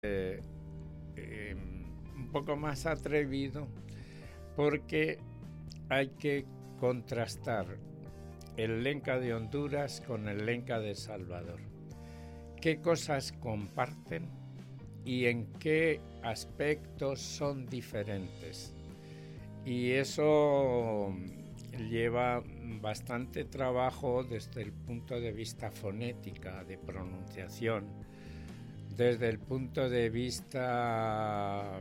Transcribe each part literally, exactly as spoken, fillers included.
eh, eh, un poco más atrevido porque hay que contrastar el lenca de Honduras con el lenca de El Salvador. ¿Qué cosas comparten y en qué aspectos son diferentes? Y eso lleva bastante trabajo desde el punto de vista fonética, de pronunciación, desde el punto de vista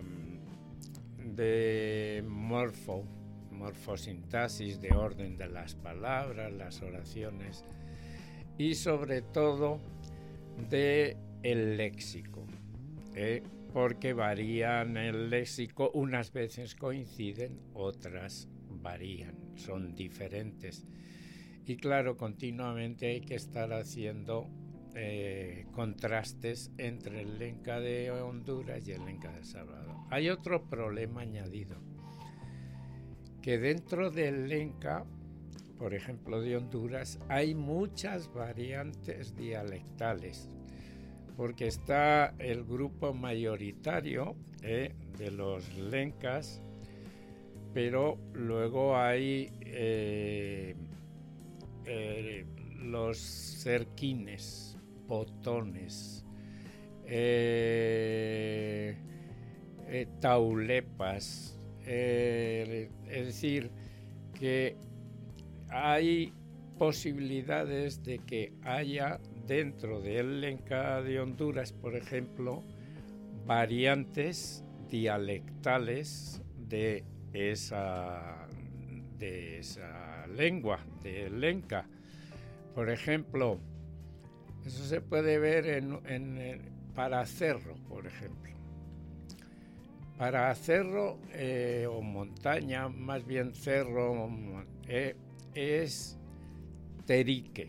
de morfo, morfosintaxis, de orden de las palabras, las oraciones y sobre todo de el léxico, ¿eh? porque varían el léxico, unas veces coinciden, otras varían, son diferentes. Y claro, continuamente hay que estar haciendo eh, contrastes entre el lenca de Honduras y el lenca de El Salvador. Hay otro problema añadido, que dentro del lenca, por ejemplo de Honduras, hay muchas variantes dialectales, porque está el grupo mayoritario eh, de los lencas, pero luego hay eh, eh, los cerquines, potones, eh, eh, taulepas, eh, es decir, que hay posibilidades de que haya dentro del lenca de Honduras, por ejemplo, variantes dialectales de esa, de esa lengua, del lenca. Por ejemplo, eso se puede ver en, en, en para cerro, por ejemplo. Para cerro eh, o montaña, más bien cerro, eh, es terique.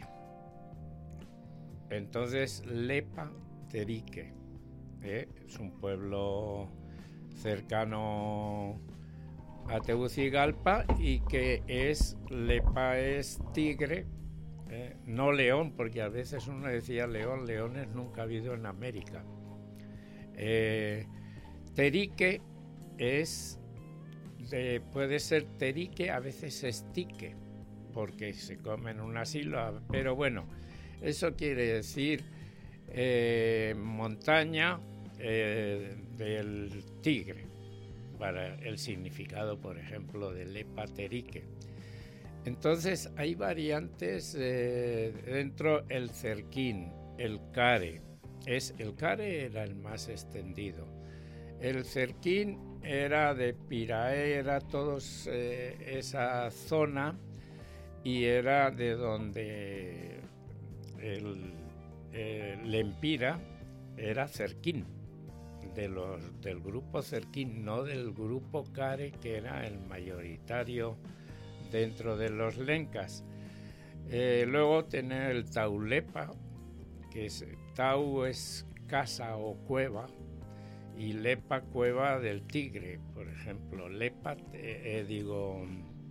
Entonces, Lepa Terique, ¿eh? es un pueblo cercano a Tegucigalpa y que es, Lepa es tigre, ¿eh? no león, porque a veces uno decía león, leones nunca ha habido en América. Eh, terique es, de, puede ser terique, a veces es tique, porque se comen una sílaba, pero bueno, eso quiere decir eh, montaña eh, del tigre, para el significado, por ejemplo, de Lepa Terique. Entonces hay variantes eh, dentro el cerquín, el care, es, el care era el más extendido. El cerquín era de Pirae, era todos eh, esa zona y era de donde el, el Lempira era cerquín, de los, del grupo cerquín, no del grupo care, que era el mayoritario dentro de los lencas. Eh, luego tener el taulepa, que es, tau es casa o cueva, y lepa, cueva del tigre, por ejemplo. Lepa, eh, eh, digo,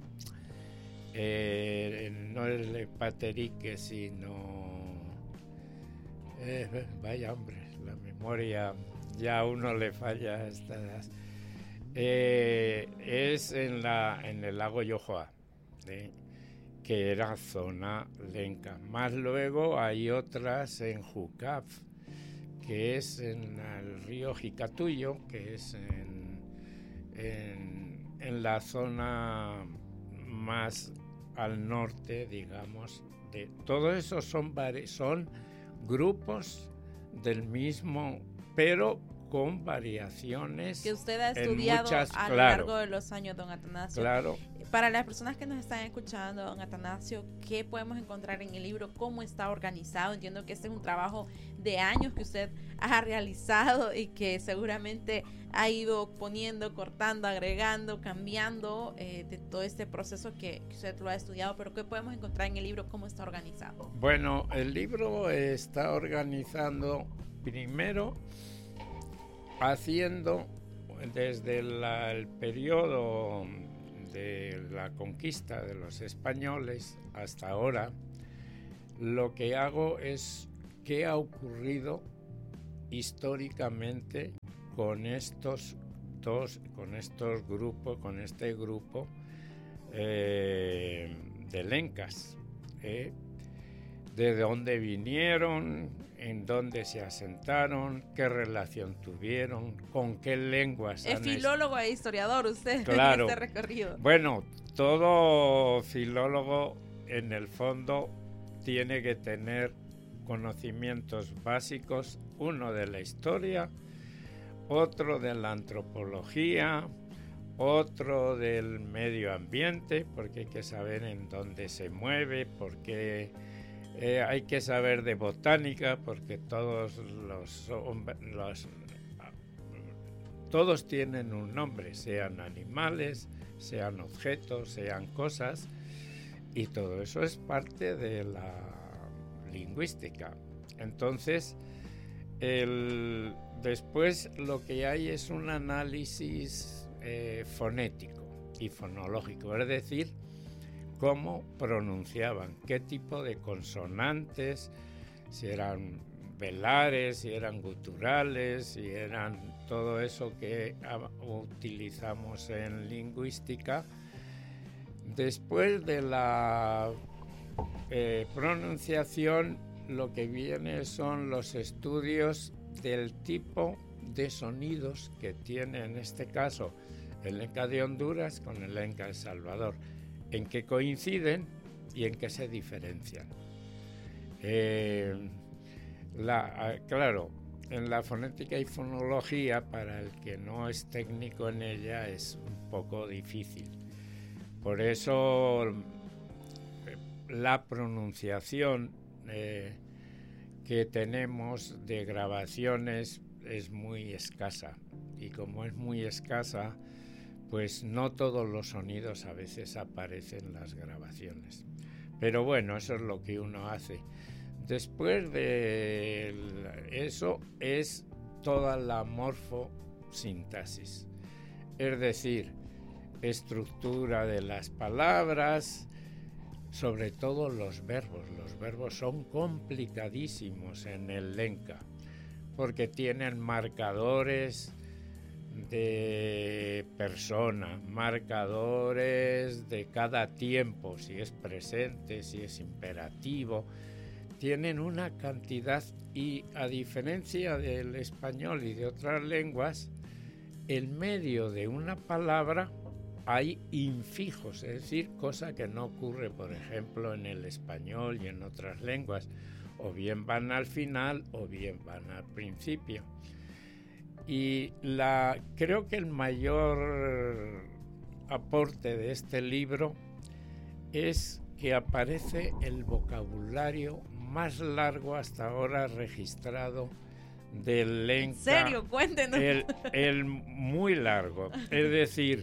eh, no es Lepa Terique, sino... Eh, vaya hombre, la memoria ya a uno le falla a estas. Eh, es en, la, en el lago Yohoa, ¿eh? que era zona lenca. Más luego hay otras en Jucaf, que es en el río Jicatuyo, que es en, en, en la zona más al norte, digamos. De, todo eso son, son grupos del mismo, pero con variaciones que usted ha estudiado muchas, a lo claro, largo de los años, don Atanasio. Claro. Para las personas que nos están escuchando, don Atanasio, ¿qué podemos encontrar en el libro? ¿Cómo está organizado? Entiendo que este es un trabajo de años que usted ha realizado y que seguramente ha ido poniendo, cortando, agregando, cambiando eh, de todo este proceso que, que usted lo ha estudiado. Pero ¿qué podemos encontrar en el libro? ¿Cómo está organizado? Bueno, el libro está organizando primero haciendo desde la, el periodo de la conquista de los españoles hasta ahora, lo que hago es qué ha ocurrido históricamente con estos dos, con estos grupos, con este grupo eh, de lencas, ¿eh? De dónde vinieron, en dónde se asentaron, qué relación tuvieron, con qué lenguas. Es filólogo est- e historiador usted, claro, en este recorrido. Bueno, todo filólogo en el fondo tiene que tener conocimientos básicos, uno de la historia, otro de la antropología, otro del medio ambiente, porque hay que saber en dónde se mueve, porque eh, hay que saber de botánica, porque todos los, los todos tienen un nombre, sean animales, sean objetos, sean cosas, y todo eso es parte de la lingüística. Entonces, el, después lo que hay es un análisis eh, fonético y fonológico, es decir, cómo pronunciaban, qué tipo de consonantes, si eran velares, si eran guturales, si eran todo eso que utilizamos en lingüística. Después de la eh, pronunciación, lo que viene son los estudios del tipo de sonidos que tiene en este caso el lenca de Honduras con el lenca de El Salvador, en qué coinciden y en qué se diferencian. Eh, la, claro, en la fonética y fonología, para el que no es técnico en ella, es un poco difícil. Por eso la pronunciación eh, que tenemos de grabaciones es muy escasa, y como es muy escasa, pues no todos los sonidos a veces aparecen en las grabaciones. Pero bueno, eso es lo que uno hace. Después de eso es toda la morfosintasis, es decir, estructura de las palabras, sobre todo los verbos. Los verbos son complicadísimos en el lenca, porque tienen marcadores de persona, marcadores de cada tiempo, si es presente, si es imperativo, tienen una cantidad, y a diferencia del español y de otras lenguas, en medio de una palabra hay infijos, es decir, cosa que no ocurre, por ejemplo, en el español y en otras lenguas, o bien van al final o bien van al principio. Y la, creo que el mayor aporte de este libro es que aparece el vocabulario más largo hasta ahora registrado del lenca. ¿En serio? Cuéntenos. El, el muy largo. Es decir,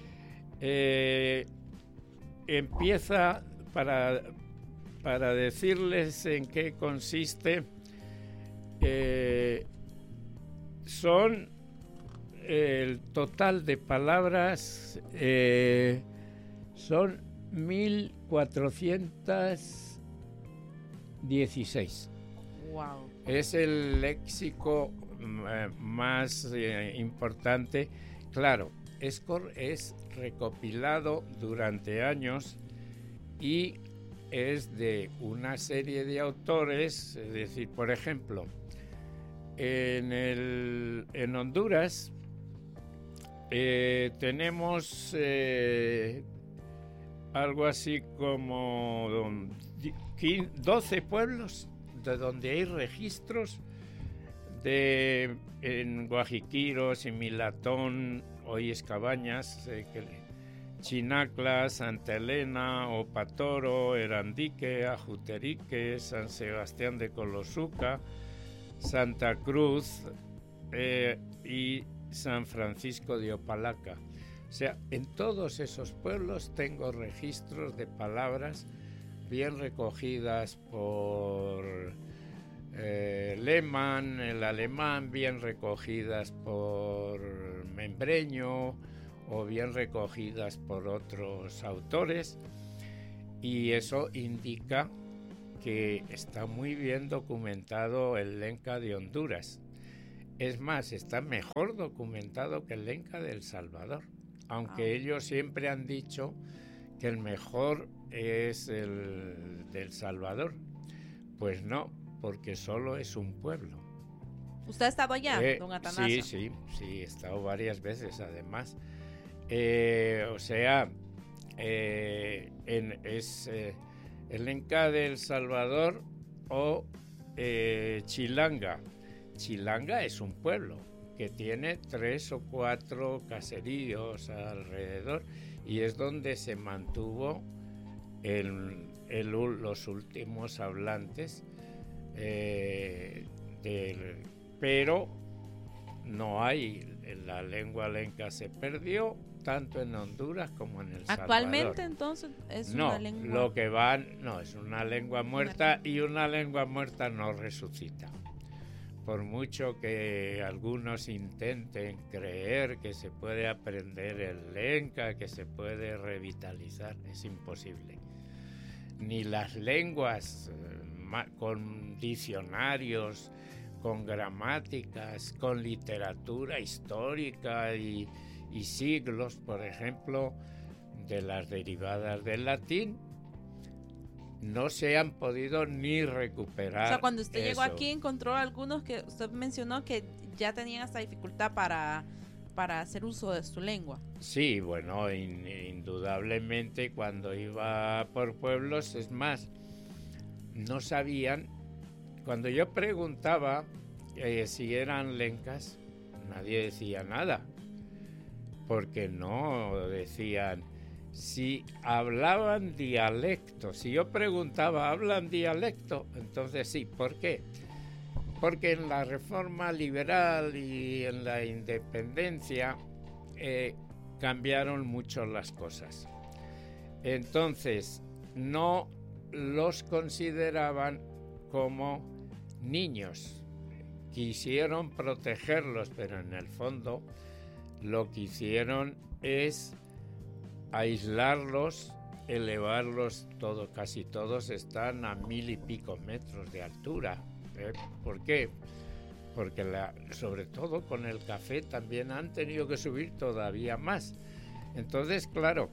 eh, empieza, para, para decirles en qué consiste, eh, son eh, el total de palabras, eh, son mil cuatrocientas dieciséis. Wow. Es el léxico eh, más eh, importante. Claro, es, cor- es recopilado durante años y es de una serie de autores. Es decir, por ejemplo, en, el, en Honduras eh, tenemos eh, algo así como doce pueblos de donde hay registros de en Guajiquiro, Similatón, hoy es Cabañas, eh, Chinacla, Santa Elena, Opatoro, Erandique, Ajuterique, San Sebastián de Colosuca, Santa Cruz eh, y San Francisco de Opalaca. O sea, en todos esos pueblos tengo registros de palabras bien recogidas por eh, Lehmann, el alemán, bien recogidas por Membreño o bien recogidas por otros autores, y eso indica que está muy bien documentado el lenca de Honduras. Es más, está mejor documentado que el lenca de El Salvador, aunque ah. ellos siempre han dicho que el mejor es el de El Salvador. Pues no, porque solo es un pueblo. ¿Usted ha estado allá, eh, don Atanasio? Sí, sí, sí, he estado varias veces además. Eh, o sea, eh, en, es eh, el lenca de El Salvador o eh, Chilanga. Chilanga es un pueblo que tiene tres o cuatro caseríos alrededor y es donde se mantuvo el, el, los últimos hablantes, eh, del, pero no hay, la lengua lenca se perdió tanto en Honduras como en El Salvador. Actualmente entonces es no, una lengua... lo que van, no, es una lengua muerta y una lengua muerta no resucita. Por mucho que algunos intenten creer que se puede aprender el lenca, que se puede revitalizar, es imposible. Ni las lenguas eh, con diccionarios, con gramáticas, con literatura histórica y, y siglos, por ejemplo, de las derivadas del latín, no se han podido ni recuperar. O sea, cuando usted eso. llegó aquí encontró algunos que usted mencionó que ya tenían esta dificultad para, para hacer uso de su lengua. Sí, bueno, in, indudablemente cuando iba por pueblos, es más, no sabían, cuando yo preguntaba eh, si eran lencas, nadie decía nada, porque no decían. Si hablaban dialecto, si yo preguntaba, ¿hablan dialecto? Entonces sí, ¿por qué? Porque en la reforma liberal y en la independencia eh, cambiaron mucho las cosas. Entonces, no los consideraban como niños. Quisieron protegerlos, pero en el fondo lo que hicieron es aislarlos, elevarlos, todo, casi todos están a mil y pico metros de altura. ¿eh? ¿Por qué? Porque la, sobre todo con el café también han tenido que subir todavía más. Entonces, claro,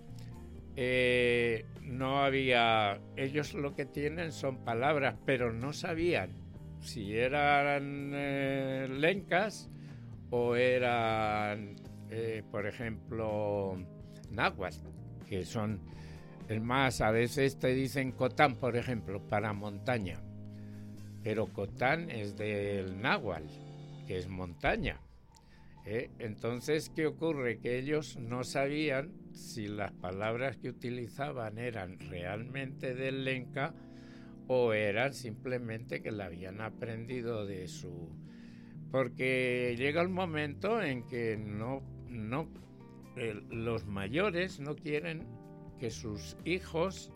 eh, no había, ellos lo que tienen son palabras, pero no sabían si eran eh, lencas o eran, eh, por ejemplo, náhuatl, que son el más, a veces te dicen cotán, por ejemplo, para montaña, pero cotán es del náhuatl, que es montaña. ¿eh? Entonces, ¿qué ocurre? Que ellos no sabían si las palabras que utilizaban eran realmente del lenca o eran simplemente que la habían aprendido de su... Porque llega el momento en que no, no eh, los mayores no quieren que sus hijos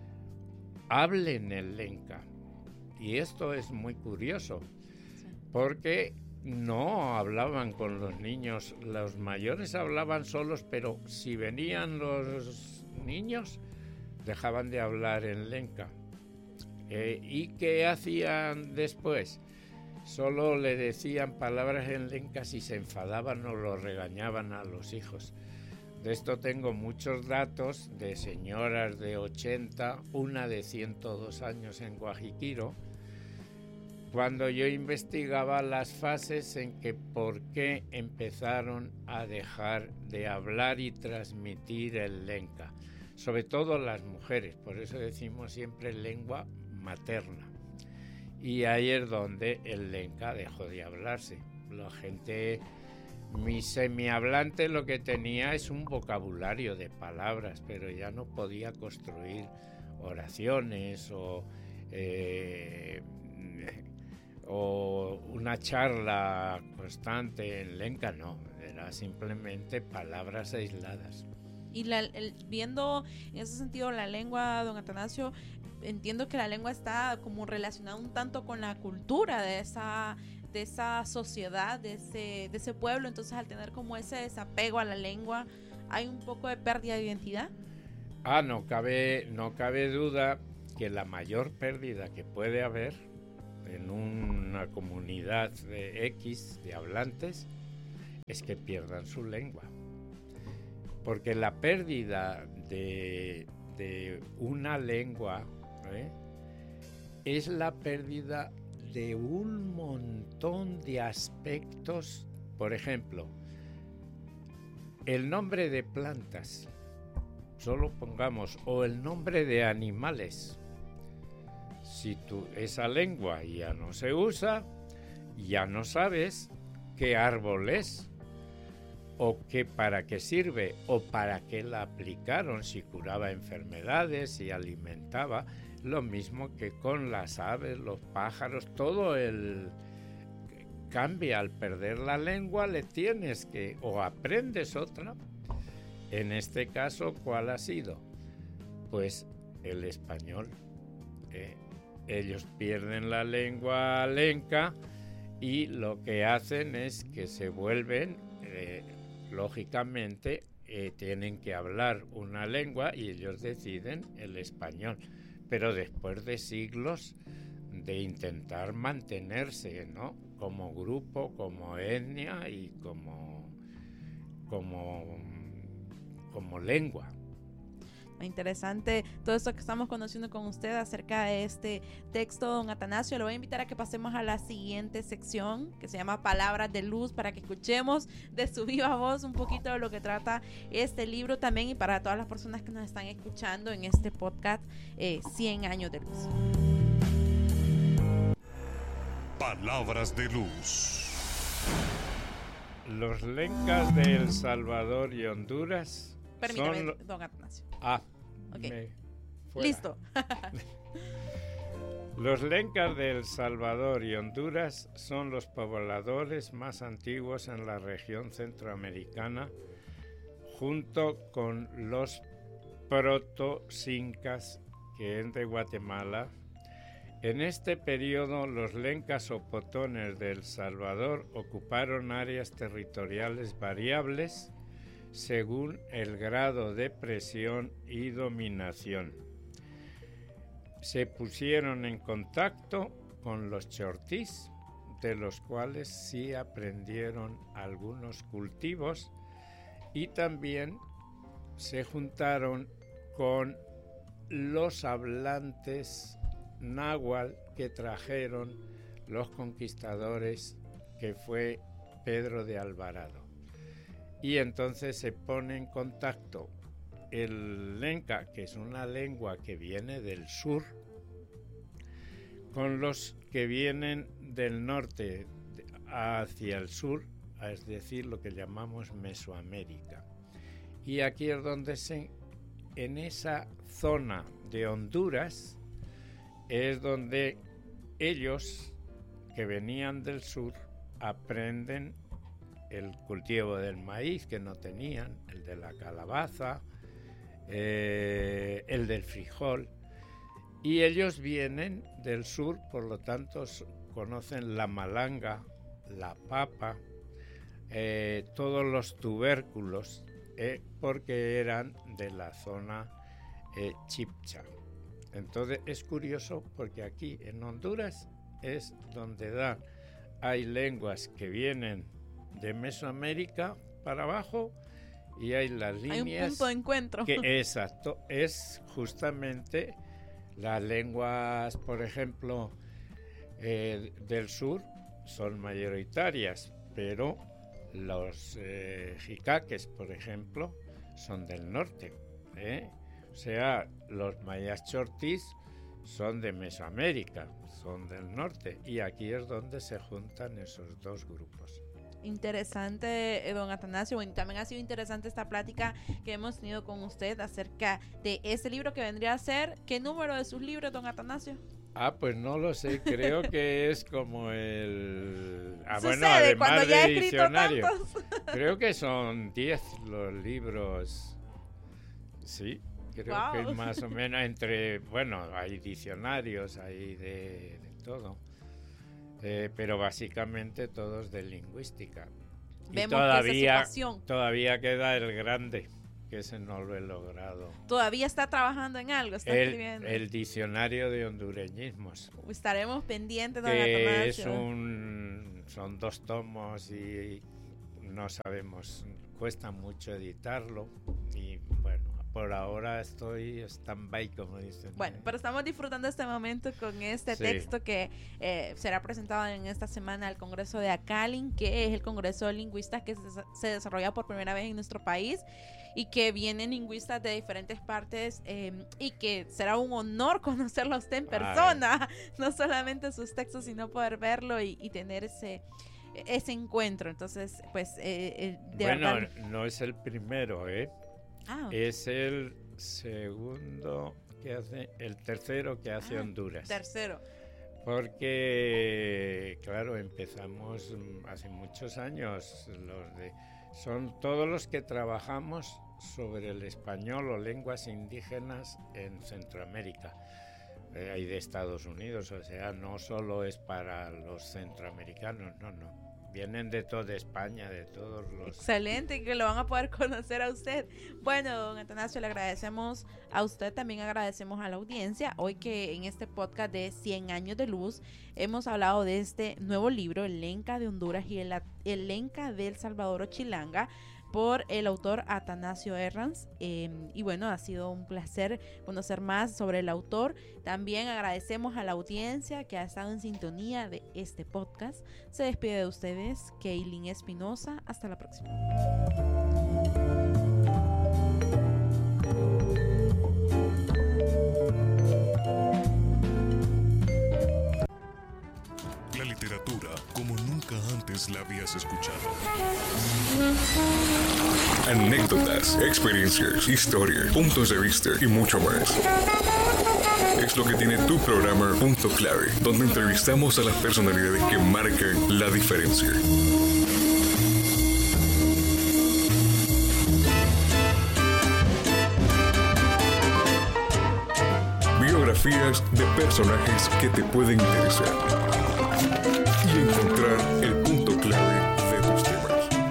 hablen el lenca. Y esto es muy curioso, porque no hablaban con los niños, los mayores hablaban solos, pero si venían los niños, dejaban de hablar en lenca. Eh, ¿Y qué hacían después? Solo le decían palabras en lenca si se enfadaban o lo regañaban a los hijos. De esto tengo muchos datos de señoras de ochenta, una de ciento dos años en Guajiquiro, cuando yo investigaba las fases en que por qué empezaron a dejar de hablar y transmitir el lenca, sobre todo las mujeres, por eso decimos siempre lengua materna. Y ahí es donde el lenca dejó de hablarse. La gente, mi semihablante, lo que tenía es un vocabulario de palabras, pero ya no podía construir oraciones o... Eh, o una charla constante en lenca, no, era simplemente palabras aisladas. Y la, el, viendo en ese sentido la lengua, don Atanasio, entiendo que la lengua está como relacionada un tanto con la cultura de esa, de esa sociedad, de ese, de ese pueblo, entonces al tener como ese desapego a la lengua, ¿hay un poco de pérdida de identidad? Ah, no cabe, no cabe duda que la mayor pérdida que puede haber en una comunidad de X de hablantes es que pierdan su lengua. Porque la pérdida de, de una lengua ¿eh? es la pérdida de un montón de aspectos. Por ejemplo, el nombre de plantas, solo pongamos, o el nombre de animales. Si tú, esa lengua ya no se usa, ya no sabes qué árbol es, o qué, para qué sirve, o para qué la aplicaron, si curaba enfermedades, si alimentaba. Lo mismo que con las aves, los pájaros, todo el cambia. Al perder la lengua le tienes que, o aprendes otra. En este caso, ¿cuál ha sido? Pues el español. Eh, ellos pierden la lengua lenca y lo que hacen es que se vuelven, eh, lógicamente, eh, tienen que hablar una lengua y ellos deciden el español. Pero después de siglos de intentar mantenerse, ¿no? Como grupo, como etnia y como, como, como lengua. Interesante todo esto que estamos conociendo con usted acerca de este texto, don Atanasio. Le voy a invitar a que pasemos a la siguiente sección, que se llama Palabras de Luz, para que escuchemos de su viva voz un poquito de lo que trata este libro también, y para todas las personas que nos están escuchando en este podcast, eh, cien años de luz. Palabras de Luz. Los lencas de El Salvador y Honduras. Permítame, son lo... don Atanasio. Ah, okay. me fuera. Listo. Los lencas de El Salvador y Honduras son los pobladores más antiguos en la región centroamericana, junto con los proto-cincas, que es de Guatemala. En este periodo, los lencas o potones de El Salvador ocuparon áreas territoriales variables según el grado de presión y dominación. Se pusieron en contacto con los chortís, de los cuales sí aprendieron algunos cultivos, y también se juntaron con los hablantes náhuatl que trajeron los conquistadores, que fue Pedro de Alvarado. Y entonces se pone en contacto el lenca, que es una lengua que viene del sur, con los que vienen del norte hacia el sur, es decir, lo que llamamos Mesoamérica. Y aquí es donde se, en esa zona de Honduras, es donde ellos, que venían del sur, aprenden el cultivo del maíz, que no tenían, el de la calabaza, eh, el del frijol, y ellos vienen del sur, por lo tanto conocen la malanga, la papa, eh, todos los tubérculos, eh, porque eran de la zona eh, chipcha. Entonces es curioso porque aquí en Honduras es donde da, hay lenguas que vienen de Mesoamérica para abajo, y hay las líneas. Hay un punto de encuentro. Que, exacto, es justamente las lenguas, por ejemplo, eh, del sur son mayoritarias, pero los eh, jicaques, por ejemplo, son del norte, ¿eh? O sea, los mayas chortís son de Mesoamérica, son del norte, y aquí es donde se juntan esos dos grupos. Interesante, don Atanasio. Bueno, también ha sido interesante esta plática que hemos tenido con usted acerca de ese libro que vendría a ser. ¿Qué número de sus libros, don Atanasio? Ah, pues no lo sé, creo que es como el... Ah, Sucede, bueno, además cuando ya de he escrito diccionario. tantos. Creo que son diez los libros. Sí, creo Wow. que más o menos entre... Bueno, hay diccionarios, hay de, de todo. Eh, pero básicamente todos de lingüística. Vemos y todavía, que esa es su pasión. todavía queda el grande, que ese no lo he logrado. ¿Todavía está trabajando en algo? ¿Está El, escribiendo? el diccionario de hondureñismos. Estaremos pendientes de Que es Atanasio. un, son dos tomos y no sabemos, cuesta mucho editarlo y bueno, por ahora estoy stand-by, como dicen. Bueno, pero estamos disfrutando este momento con este Sí. texto que eh, será presentado en esta semana al Congreso de Acalin, que es el Congreso de Lingüistas que se, se desarrolla por primera vez en nuestro país y que vienen lingüistas de diferentes partes eh, y que será un honor conocerlo a usted en persona, Ay. no solamente sus textos, sino poder verlo y, y tener ese... ese encuentro. Entonces, pues eh, eh, de bueno, verdad... no es el primero, ¿eh? Ah, okay. Es el segundo que hace, el tercero que hace ah, Honduras. Tercero. Porque, claro, empezamos hace muchos años. Los de, son todos los que trabajamos sobre el español o lenguas indígenas en Centroamérica. Eh, hay de Estados Unidos, o sea, no solo es para los centroamericanos, no, no. Vienen de toda España, de todos los... Excelente, que lo van a poder conocer a usted. Bueno, don Atanasio, le agradecemos a usted, también agradecemos a la audiencia. Hoy que en este podcast de cien años de luz hemos hablado de este nuevo libro, El Lenca de Honduras y el, el Lenca de El Salvador o Chilanga, por el autor Atanasio Herranz. Eh, y bueno, ha sido un placer conocer más sobre el autor. También agradecemos a la audiencia que ha estado en sintonía de este podcast. Se despide de ustedes, Keilin Espinosa. Hasta la próxima. La literatura como nunca antes la habías escuchado. Anécdotas, experiencias, historias, puntos de vista y mucho más. Es lo que tiene tu programa Punto Clave, donde entrevistamos a las personalidades que marcan la diferencia. Biografías de personajes que te pueden interesar y encontrar el punto clave de tus temas.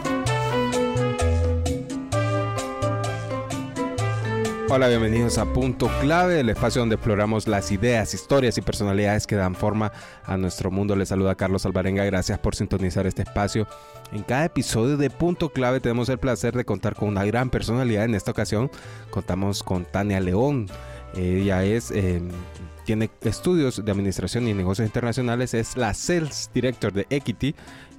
Hola, bienvenidos a Punto Clave, el espacio donde exploramos las ideas, historias y personalidades que dan forma a nuestro mundo. Les saluda Carlos Alvarenga, gracias por sintonizar este espacio. En cada episodio de Punto Clave tenemos el placer de contar con una gran personalidad. En esta ocasión contamos con Tania León. Ella es... Eh, tiene estudios de administración y negocios internacionales, es la Sales Director de Equity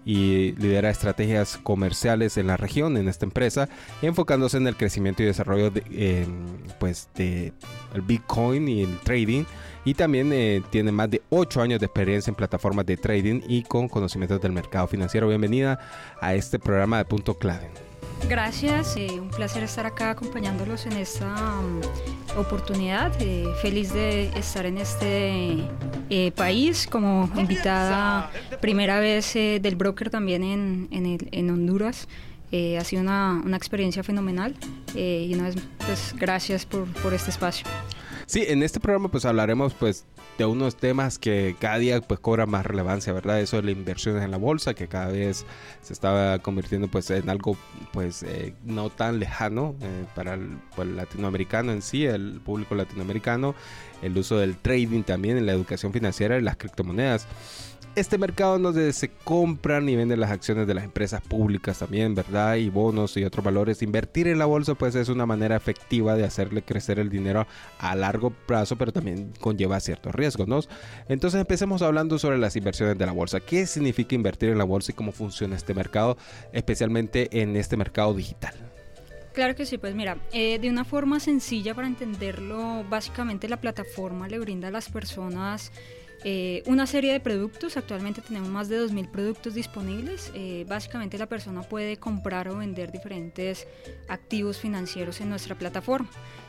y lidera estrategias comerciales en la región, en esta empresa, enfocándose en el crecimiento y desarrollo de, eh, pues de el Bitcoin y el trading. Y también eh, tiene más de ocho años de experiencia en plataformas de trading y con conocimientos del mercado financiero. Bienvenida a este programa de Punto Clave. Gracias, eh, un placer estar acá acompañándolos en esta um, oportunidad. Eh, feliz de estar en este eh, país como invitada, primera vez eh, del broker también en, en, el, en Honduras. Eh, ha sido una, una experiencia fenomenal eh, y una vez pues gracias por, por este espacio. Sí, en este programa pues hablaremos pues de unos temas que cada día pues cobran más relevancia, ¿verdad? Eso de las inversiones en la bolsa, que cada vez se está convirtiendo pues en algo pues eh, no tan lejano eh, para el, para el latinoamericano en sí, el público latinoamericano, el uso del trading también en la educación financiera y las criptomonedas. Este mercado donde se compran y venden las acciones de las empresas públicas también, ¿verdad? Y bonos y otros valores. Invertir en la bolsa pues es una manera efectiva de hacerle crecer el dinero a largo plazo, pero también conlleva ciertos riesgos, ¿no? Entonces empecemos hablando sobre las inversiones de la bolsa. ¿Qué significa invertir en la bolsa y cómo funciona este mercado, especialmente en este mercado digital? Claro que sí, pues mira, eh, de una forma sencilla para entenderlo, básicamente la plataforma le brinda a las personas Eh, una serie de productos. Actualmente tenemos más de dos mil productos disponibles. Eh, básicamente la persona puede comprar o vender diferentes activos financieros en nuestra plataforma.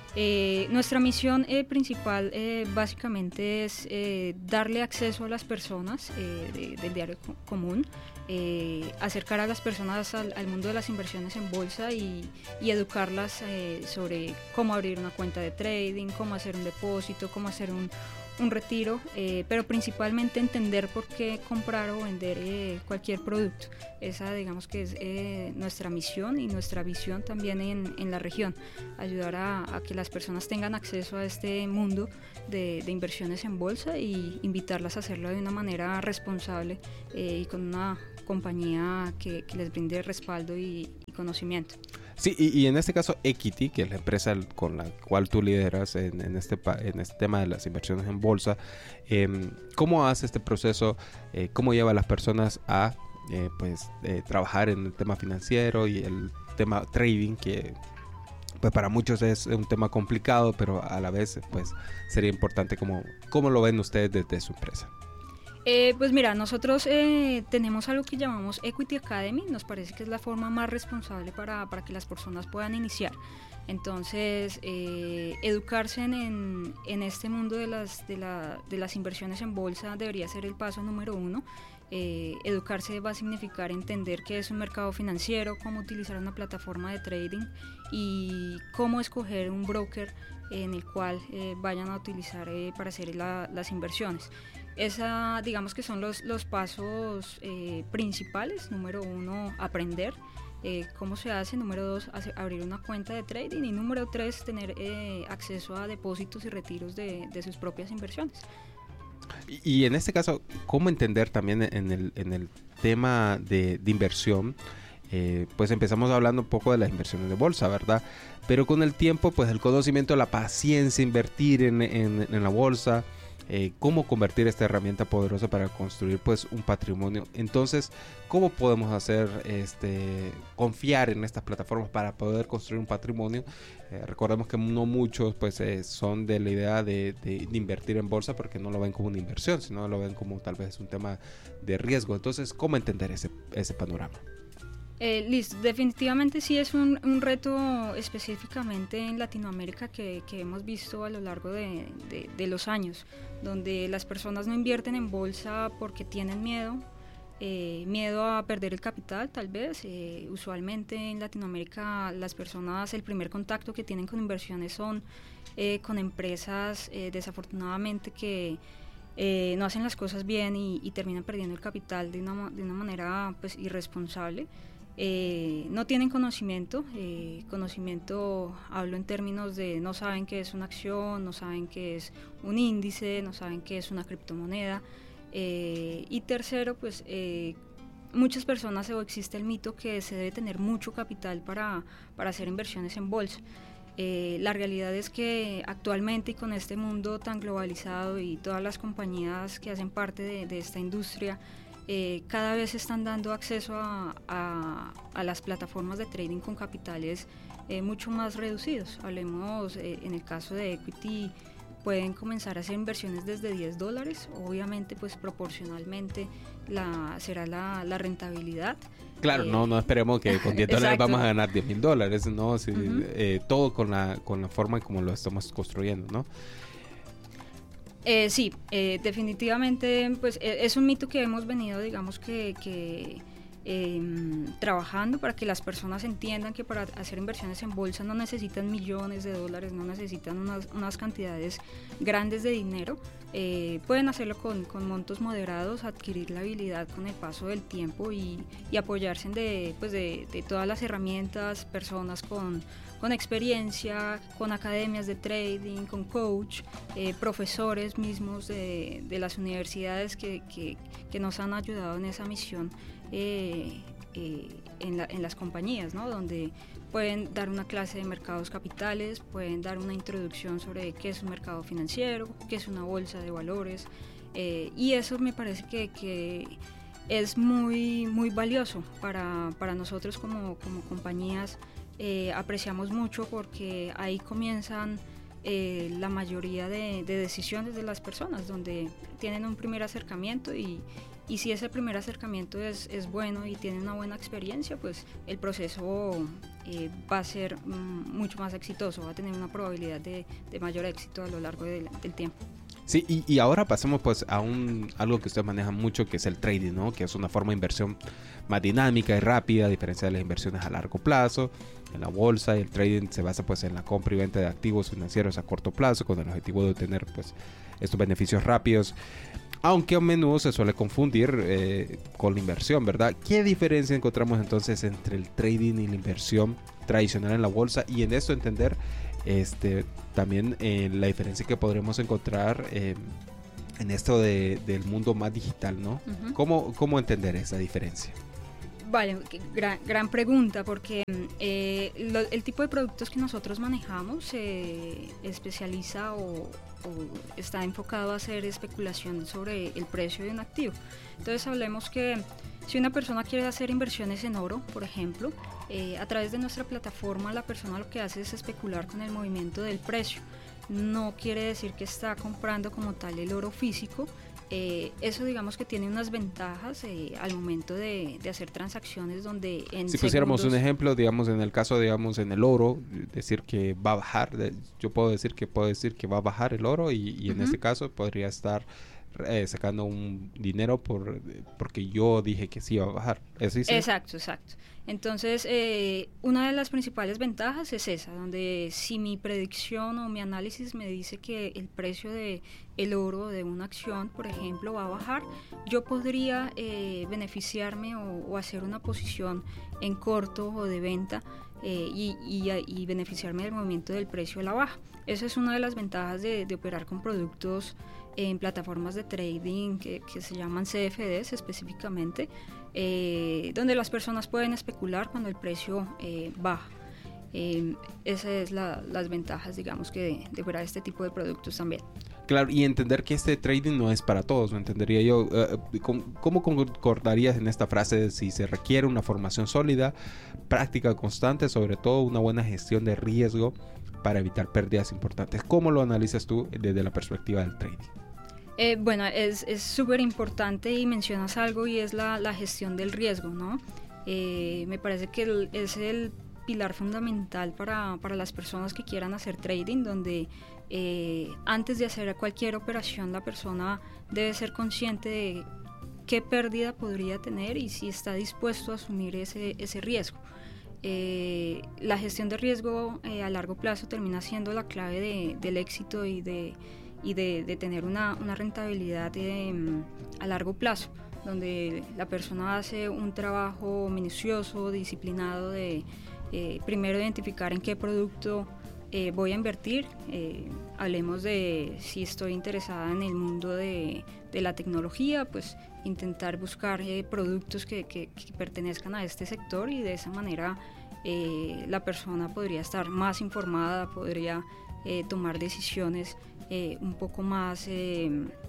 Eh, nuestra misión eh, principal eh, básicamente es eh, darle acceso a las personas eh, de, del diario co- común, eh, acercar a las personas al, al mundo de las inversiones en bolsa y, y educarlas eh, sobre cómo abrir una cuenta de trading, cómo hacer un depósito, cómo hacer un un retiro, eh, pero principalmente entender por qué comprar o vender eh, cualquier producto. Esa digamos que es eh, nuestra misión y nuestra visión también en, en la región, ayudar a, a que las personas tengan acceso a este mundo de, de inversiones en bolsa y invitarlas a hacerlo de una manera responsable eh, y con una compañía que, que les brinde respaldo y, y conocimiento. Sí, y, y en este caso Equity, que es la empresa con la cual tú lideras en, en, este, en este tema de las inversiones en bolsa, eh, ¿cómo hace este proceso? Eh, ¿Cómo lleva a las personas a eh, pues, eh, trabajar en el tema financiero y el tema trading, que pues para muchos es un tema complicado, pero a la vez pues sería importante? ¿Cómo, cómo lo ven ustedes desde su empresa? Eh, pues mira, nosotros eh, tenemos algo que llamamos Equity Academy. Nos parece que es la forma más responsable para, para que las personas puedan iniciar. Entonces, eh, educarse en, en este mundo de las, de, la, de las inversiones en bolsa debería ser el paso número uno. Eh, educarse va a significar entender qué es un mercado financiero, cómo utilizar una plataforma de trading y cómo escoger un broker en el cual eh, vayan a utilizar eh, para hacer la, las inversiones. Esa, digamos que son los, los pasos eh, principales. Número uno, aprender eh, cómo se hace. Número dos, hace, abrir una cuenta de trading. Y número tres, tener eh, acceso a depósitos y retiros de, de sus propias inversiones. Y, y en este caso, ¿cómo entender también en el, en el tema de, de inversión? Eh, pues empezamos hablando un poco de las inversiones de bolsa, ¿verdad? Pero con el tiempo, pues el conocimiento, la paciencia, invertir en, en, en la bolsa, Eh, cómo convertir esta herramienta poderosa para construir pues un patrimonio. Entonces, ¿cómo podemos hacer este confiar en estas plataformas para poder construir un patrimonio? Eh, recordemos que no muchos pues eh, son de la idea de, de, de invertir en bolsa porque no lo ven como una inversión, sino lo ven como tal vez un tema de riesgo. Entonces, ¿cómo entender ese, ese panorama? Eh, listo, definitivamente sí es un, un reto específicamente en Latinoamérica que, que hemos visto a lo largo de, de, de los años, donde las personas no invierten en bolsa porque tienen miedo, eh, miedo a perder el capital tal vez. Eh, usualmente en Latinoamérica las personas, el primer contacto que tienen con inversiones son eh, con empresas eh, desafortunadamente que eh, no hacen las cosas bien y, y terminan perdiendo el capital de una, de una manera pues irresponsable. Eh, no tienen conocimiento, eh, conocimiento hablo en términos de no saben qué es una acción, no saben qué es un índice, no saben qué es una criptomoneda. Eh, y tercero, pues eh, muchas personas o existe el mito que se debe tener mucho capital para, para hacer inversiones en bolsa. Eh, la realidad es que actualmente y con este mundo tan globalizado y todas las compañías que hacen parte de, de esta industria, Eh, cada vez están dando acceso a, a, a las plataformas de trading con capitales eh, mucho más reducidos. Hablemos eh, en el caso de Equity, pueden comenzar a hacer inversiones desde diez dólares, obviamente pues proporcionalmente la, será la, la rentabilidad. Claro, eh, no, no esperemos que con diez dólares vamos a ganar diez mil dólares, ¿no? Si, uh-huh. eh, todo con la, con la forma como lo estamos construyendo, ¿no? Eh, sí, eh, definitivamente pues es un mito que hemos venido digamos que, que eh, trabajando para que las personas entiendan que para hacer inversiones en bolsa no necesitan millones de dólares, no necesitan unas, unas cantidades grandes de dinero, eh, pueden hacerlo con, con montos moderados, adquirir la habilidad con el paso del tiempo y, y apoyarse de, pues de, de todas las herramientas, personas con con experiencia, con academias de trading, con coach, eh, profesores mismos de, de las universidades que, que, que nos han ayudado en esa misión eh, eh, en, la, en las compañías, ¿no? Donde pueden dar una clase de mercados capitales, pueden dar una introducción sobre qué es un mercado financiero, qué es una bolsa de valores, eh, y eso me parece que, que es muy, muy valioso para, para nosotros como, como compañías. Eh, apreciamos mucho porque ahí comienzan eh, la mayoría de, de decisiones de las personas, donde tienen un primer acercamiento y, y si ese primer acercamiento es, es bueno y tienen una buena experiencia, pues el proceso eh, va a ser mm, mucho más exitoso, va a tener una probabilidad de, de mayor éxito a lo largo de, del tiempo. Sí, y, y ahora pasemos pues a un algo que ustedes manejan mucho, que es el trading, ¿no? Que es una forma de inversión más dinámica y rápida, a diferencia de las inversiones a largo plazo. En la bolsa, el trading se basa pues en la compra y venta de activos financieros a corto plazo, con el objetivo de obtener pues estos beneficios rápidos, aunque a menudo se suele confundir eh, con la inversión, ¿verdad? ¿Qué diferencia encontramos entonces entre el trading y la inversión tradicional en la bolsa? Y en esto entender este, también eh, la diferencia que podremos encontrar eh, en esto de, del mundo más digital, ¿no? Uh-huh. ¿Cómo, ¿Cómo entender esa diferencia? Vale, gran, gran pregunta, porque eh, lo, el tipo de productos que nosotros manejamos se eh, especializa o, o está enfocado a hacer especulación sobre el precio de un activo. Entonces hablemos que si una persona quiere hacer inversiones en oro, por ejemplo, eh, a través de nuestra plataforma la persona lo que hace es especular con el movimiento del precio. No quiere decir que está comprando como tal el oro físico. Eh, eso digamos que tiene unas ventajas eh, al momento de, de hacer transacciones donde en si pusiéramos segundos... un ejemplo, digamos en el caso, digamos en el oro, decir que va a bajar, de, yo puedo decir que puedo decir que va a bajar el oro y, y en uh-huh. este caso podría estar eh, sacando un dinero por porque yo dije que sí iba a bajar. ¿Eso dice? Exacto, exacto. Entonces, eh, una de las principales ventajas es esa, donde si mi predicción o mi análisis me dice que el precio de el oro de una acción, por ejemplo, va a bajar, yo podría eh, beneficiarme o, o hacer una posición en corto o de venta eh, y, y, y beneficiarme del movimiento del precio a la baja. Esa es una de las ventajas de, de operar con productos en plataformas de trading que, que se llaman C F Ds específicamente, eh, donde las personas pueden especular cuando el precio eh, baja. Eh, esas es la, las ventajas, digamos, que de, de operar este tipo de productos también. Claro, y entender que este trading no es para todos, ¿me entendería yo? Uh, ¿cómo, ¿Cómo concordarías en esta frase de si se requiere una formación sólida, práctica constante, sobre todo una buena gestión de riesgo para evitar pérdidas importantes? ¿Cómo lo analizas tú desde la perspectiva del trading? Eh, bueno, es súper importante y mencionas algo y es la, la gestión del riesgo, ¿no? Eh, me parece que el, es el pilar fundamental para, para las personas que quieran hacer trading, donde eh, antes de hacer cualquier operación la persona debe ser consciente de qué pérdida podría tener y si está dispuesto a asumir ese, ese riesgo. Eh, la gestión de riesgo eh, a largo plazo termina siendo la clave de, del éxito y de y de, de tener una, una rentabilidad de, um, a largo plazo, donde la persona hace un trabajo minucioso, disciplinado de eh, primero identificar en qué producto eh, voy a invertir. Eh, hablemos de si estoy interesada en el mundo de, de la tecnología, pues intentar buscar eh, productos que, que, que pertenezcan a este sector y de esa manera eh, la persona podría estar más informada, podría eh, tomar decisiones Eh, un poco más eh,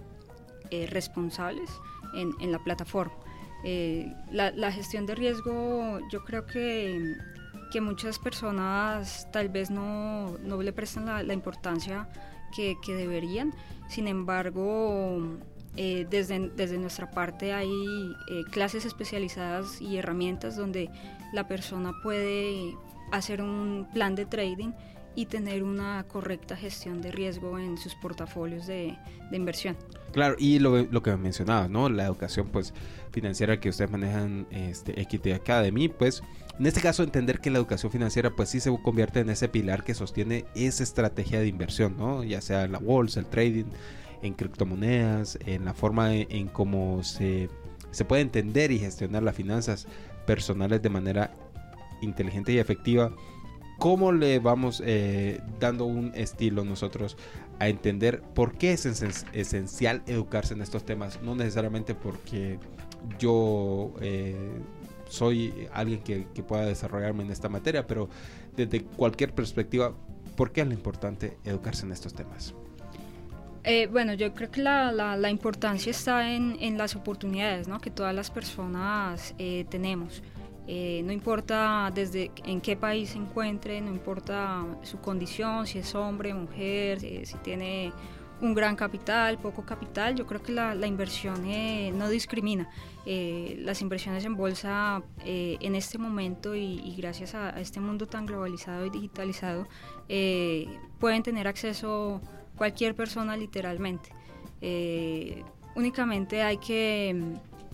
eh, responsables en, en la plataforma. Eh, la, la gestión de riesgo, yo creo que, que muchas personas tal vez no, no le prestan la, la importancia que, que deberían. Sin embargo, eh, desde, desde nuestra parte hay eh, clases especializadas y herramientas donde la persona puede hacer un plan de trading y tener una correcta gestión de riesgo en sus portafolios de, de inversión. Claro, y lo, lo que mencionabas, ¿no? La educación pues financiera que ustedes manejan, este, Equity Academy, pues en este caso entender que la educación financiera pues sí se convierte en ese pilar que sostiene esa estrategia de inversión, ¿no? Ya sea en la bolsa, el trading, en criptomonedas, en la forma en, en cómo se, se puede entender y gestionar las finanzas personales de manera inteligente y efectiva. ¿Cómo le vamos eh, dando un estilo nosotros a entender por qué es esen- esencial educarse en estos temas? No necesariamente porque yo eh, soy alguien que, que pueda desarrollarme en esta materia, pero desde cualquier perspectiva, ¿por qué es lo importante educarse en estos temas? Eh, bueno, yo creo que la, la, la importancia está en, en las oportunidades, ¿no? Que todas las personas eh, tenemos. Eh, no importa desde en qué país se encuentre, no importa su condición, si es hombre, mujer, si, si tiene un gran capital, poco capital. Yo creo que la, la inversión eh, no discrimina. Eh, las inversiones en bolsa eh, en este momento y, y gracias a, a este mundo tan globalizado y digitalizado eh, pueden tener acceso cualquier persona literalmente. Eh, únicamente hay que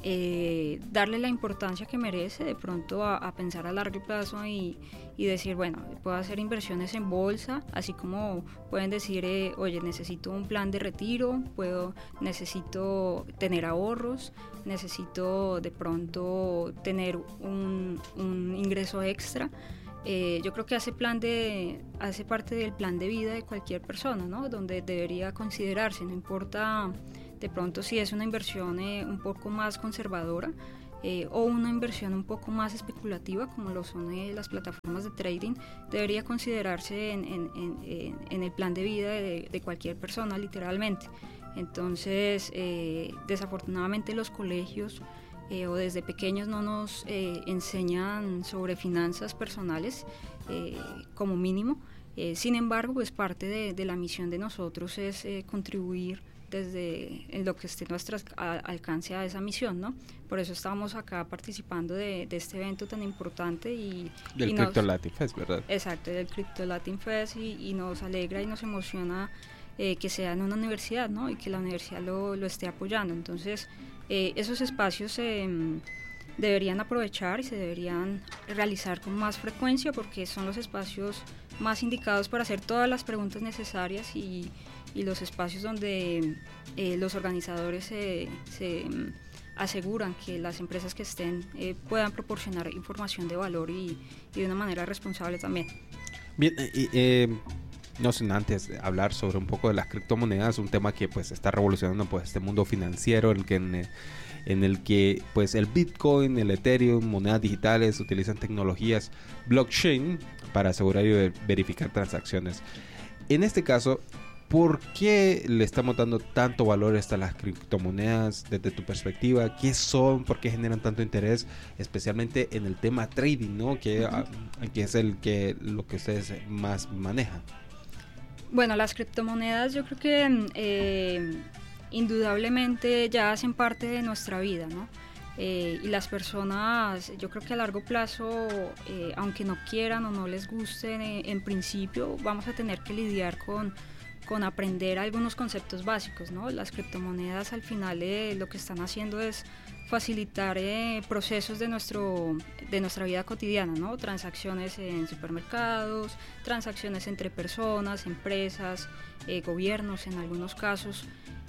eh, darle la importancia que merece, de pronto a, a pensar a largo plazo y, y decir, bueno, puedo hacer inversiones en bolsa, así como pueden decir, eh, oye, necesito un plan de retiro, puedo, necesito tener ahorros, necesito de pronto tener un, un ingreso extra. Eh, yo creo que hace, plan de, hace parte del plan de vida de cualquier persona, ¿no? Donde debería considerarse, no importa de pronto si es una inversión eh, un poco más conservadora eh, o una inversión un poco más especulativa, como lo son eh, las plataformas de trading, debería considerarse en, en, en, en el plan de vida de, de cualquier persona, literalmente. Entonces, eh, desafortunadamente los colegios eh, o desde pequeños no nos eh, enseñan sobre finanzas personales eh, como mínimo. Eh, sin embargo, pues parte de, de la misión de nosotros es eh, contribuir desde en lo que esté nuestro alcance a esa misión, ¿no? Por eso estamos acá participando de, de este evento tan importante y del y Crypto nos, Latin Fest, ¿verdad? Exacto, del Crypto Latin Fest y, y nos alegra y nos emociona eh, que sea en una universidad, ¿no? Y que la universidad lo, lo esté apoyando. Entonces, eh, esos espacios eh, deberían aprovechar y se deberían realizar con más frecuencia porque son los espacios más indicados para hacer todas las preguntas necesarias y y los espacios donde eh, los organizadores se, se um, aseguran que las empresas que estén eh, puedan proporcionar información de valor y, y de una manera responsable también. Bien, eh, eh, no sin antes hablar sobre un poco de las criptomonedas, un tema que pues está revolucionando pues este mundo financiero, el que en, en el que pues el Bitcoin, el Ethereum, monedas digitales utilizan tecnologías blockchain para asegurar y ver, verificar transacciones. En este caso, ¿por qué le estamos dando tanto valor a las criptomonedas desde tu perspectiva? ¿Qué son? ¿Por qué generan tanto interés? Especialmente en el tema trading, ¿no? Que, uh-huh. que es el que lo que ustedes más manejan. Bueno, las criptomonedas yo creo que eh, indudablemente ya hacen parte de nuestra vida, ¿no? Eh, y las personas, yo creo que a largo plazo, eh, aunque no quieran o no les gusten, eh, en principio vamos a tener que lidiar con con aprender algunos conceptos básicos, ¿no? Las criptomonedas al final eh, lo que están haciendo es facilitar eh, procesos de, nuestro, de nuestra vida cotidiana, ¿no? Transacciones en supermercados, transacciones entre personas, empresas, eh, gobiernos en algunos casos.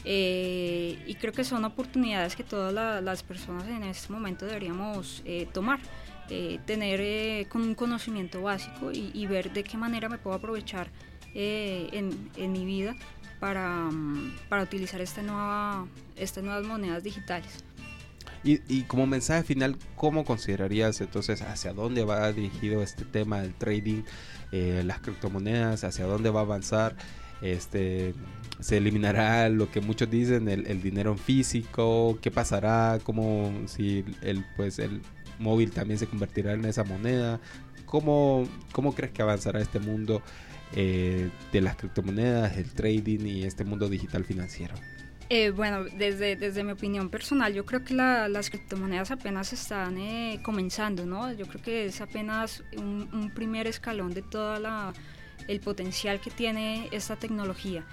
Eh, y creo que son oportunidades que todas la, las personas en este momento deberíamos eh, tomar. Eh, tener eh, con un conocimiento básico y, y ver de qué manera me puedo aprovechar Eh, en, en mi vida para, para utilizar esta nueva, estas nuevas monedas digitales. Y, y como mensaje final, ¿cómo considerarías entonces hacia dónde va dirigido este tema del trading, eh, las criptomonedas, hacia dónde va a avanzar? Este, ¿se eliminará lo que muchos dicen, el, el dinero en físico? ¿Qué pasará? ¿Cómo si el, pues, el móvil también se convertirá en esa moneda? ¿Cómo, cómo crees que avanzará este mundo Eh, de las criptomonedas, el trading y este mundo digital financiero? Eh, bueno, desde, desde mi opinión personal, yo creo que la, las criptomonedas apenas están eh, comenzando, ¿no? Yo creo que es apenas un, un primer escalón de todo el potencial que tiene esta tecnología.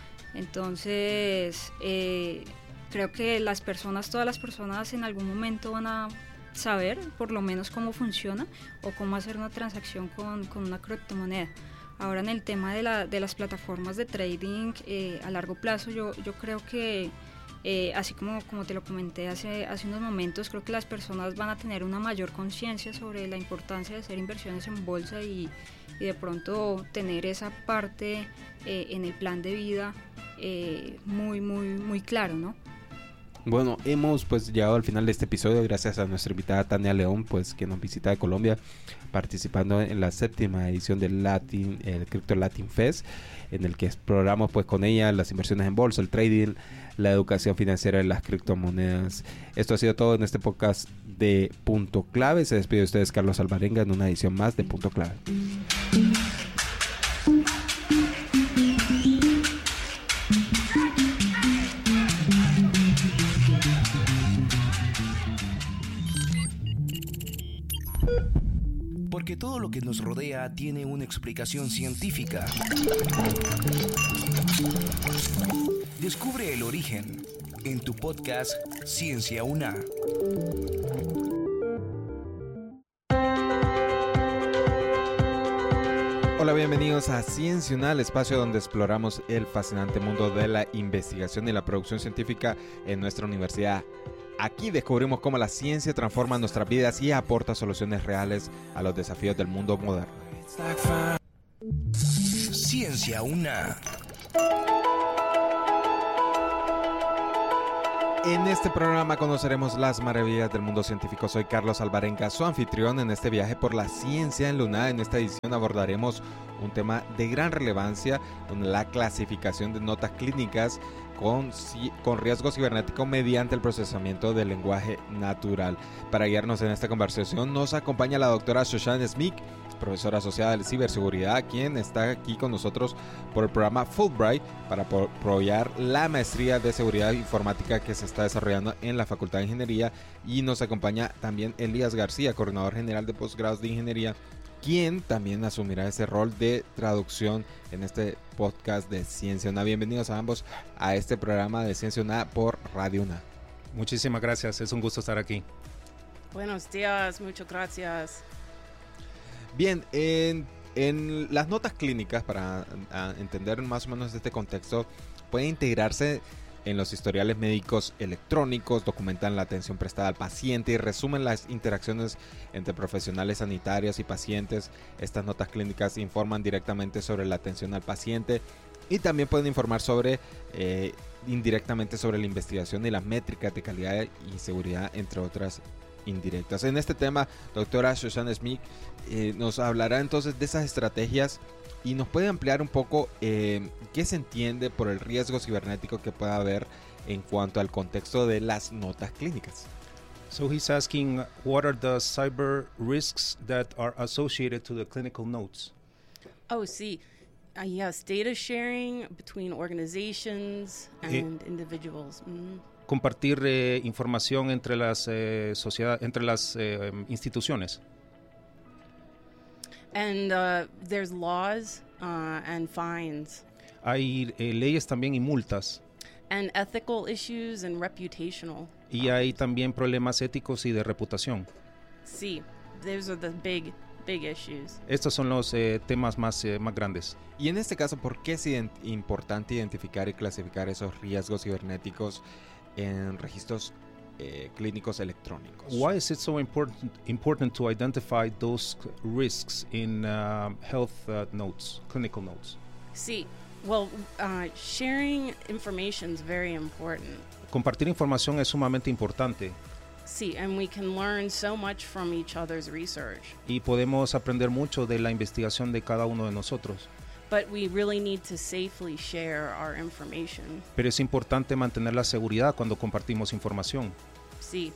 Entonces, eh, creo que las personas, todas las personas en algún momento van a saber por lo menos cómo funciona o cómo hacer una transacción con, con una criptomoneda. Ahora en el tema de, la, de las plataformas de trading eh, a largo plazo, yo, yo creo que, eh, así como, como te lo comenté hace, hace unos momentos, creo que las personas van a tener una mayor conciencia sobre la importancia de hacer inversiones en bolsa y, y de pronto tener esa parte eh, en el plan de vida eh, muy, muy, muy claro, ¿no? Bueno, hemos pues llegado al final de este episodio gracias a nuestra invitada Tania León, pues que nos visita de Colombia, participando en la séptima edición del Latin, el Crypto Latin Fest, en el que exploramos pues con ella las inversiones en bolsa, el trading, la educación financiera de las criptomonedas. Esto ha sido todo en este podcast de Punto Clave. Se despide de ustedes Carlos Alvarenga en una edición más de Punto Clave. Porque todo lo que nos rodea tiene una explicación científica. Descubre el origen en tu podcast Ciencia U N A. Hola, bienvenidos a Ciencional, el espacio donde exploramos el fascinante mundo de la investigación y la producción científica en nuestra universidad. Aquí descubrimos cómo la ciencia transforma nuestras vidas y aporta soluciones reales a los desafíos del mundo moderno. Ciencia UNA. En este programa conoceremos las maravillas del mundo científico. Soy Carlos Alvarenga, su anfitrión en este viaje por la ciencia en la UNA. En esta edición abordaremos un tema de gran relevancia, donde la clasificación de notas clínicas con, con riesgo cibernético mediante el procesamiento del lenguaje natural. Para guiarnos en esta conversación nos acompaña la doctora Shoshana Smith, profesora asociada de ciberseguridad, quien está aquí con nosotros por el programa Fulbright para apoyar la maestría de seguridad informática que se está desarrollando en la Facultad de Ingeniería. Y nos acompaña también Elías García, coordinador general de posgrados de Ingeniería, quien también asumirá ese rol de traducción en este podcast de Ciencia UNA. Bienvenidos a ambos a este programa de Ciencia UNA por Radio UNA. Muchísimas gracias, es un gusto estar aquí. Buenos días, muchas gracias. Bien, en, en las notas clínicas, para a, entender más o menos este contexto, pueden integrarse en los historiales médicos electrónicos, documentan la atención prestada al paciente y resumen las interacciones entre profesionales sanitarios y pacientes. Estas notas clínicas informan directamente sobre la atención al paciente y también pueden informar sobre eh, indirectamente sobre la investigación y las métricas de calidad y seguridad, entre otras indirectas. En este tema, doctora Shoshana Smith eh, nos hablará entonces de esas estrategias y nos puede ampliar un poco eh, qué se entiende por el riesgo cibernético que pueda haber en cuanto al contexto de las notas clínicas. So he's asking, what are the cyber risks that are associated to the clinical notes? Oh, sí. Uh, yes, data sharing between organizations and Eh, individuals. Mm. Compartir eh, información entre las eh, sociedad, entre las eh, instituciones. And uh, there's laws uh, and fines. Hay eh, leyes también y multas. And ethical issues and reputational. Y hay también problemas éticos y de reputación. Sí, those are the big, big issues. Estos son los eh, temas más, eh, más grandes. Y en este caso, ¿por qué es ident- importante identificar y clasificar esos riesgos cibernéticos en registros eh, clínicos electrónicos? Why is it so important important to identify those risks in uh, health uh, notes, clinical notes? Sí, well, uh, sharing information is very important. Compartir información es sumamente importante Sí, and we can learn so much from each other's research. y podemos aprender mucho de la investigación de cada uno de nosotros. But we really need to safely share our information. Pero es importante mantener la seguridad cuando compartimos información. Sí.